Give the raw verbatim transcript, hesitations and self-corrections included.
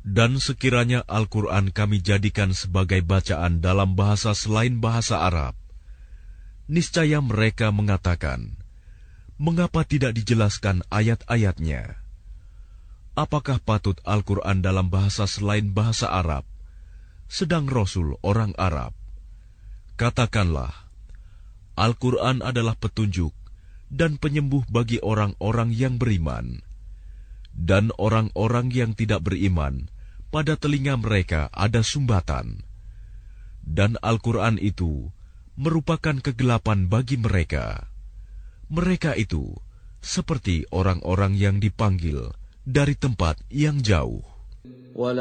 Dan sekiranya Al-Quran kami jadikan sebagai bacaan dalam bahasa selain bahasa Arab, niscaya mereka mengatakan, mengapa tidak dijelaskan ayat-ayatnya? Apakah patut Al-Quran dalam bahasa selain bahasa Arab, sedang Rasul orang Arab? Katakanlah, Al-Quran adalah petunjuk dan penyembuh bagi orang-orang yang beriman, dan orang-orang yang tidak beriman, pada telinga mereka ada sumbatan, dan Al-Quran itu merupakan kegelapan bagi mereka. Mereka itu seperti orang-orang yang dipanggil dari tempat yang jauh.